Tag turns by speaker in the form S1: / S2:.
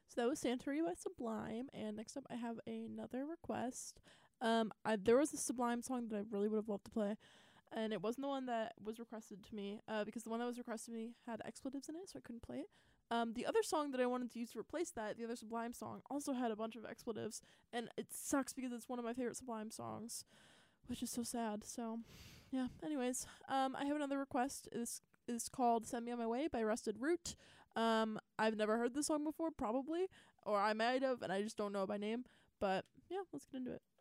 S1: So that was Santori by Sublime, and next up I have another request. There was a Sublime song that I really would have loved to play, and it wasn't the one that was requested to me, because the one that was requested to me had expletives in it, so I couldn't play it. The other song that I wanted to use to replace that, the other Sublime song, also had a bunch of expletives, and it sucks because it's one of my favorite Sublime songs, which is so sad. So, yeah. Anyways, I have another request. This is called "Send Me on My Way" by Rusted Root. I've never heard this song before, probably, or I might have, and I just don't know it by name. But yeah, let's get into it.